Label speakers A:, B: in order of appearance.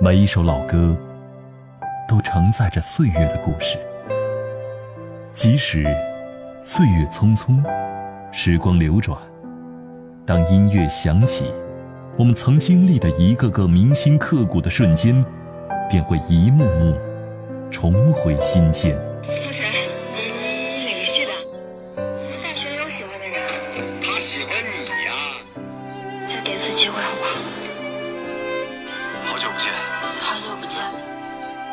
A: 每一首老歌都承载着岁月的故事，即使岁月匆匆，时光流转，当音乐响起，我们曾经历的一个个铭心刻骨的瞬间，便会一幕幕重回心间。
B: 同学，你哪个系的？大学有喜欢的人。
C: 他喜欢你呀。
B: 再给次机会好不好？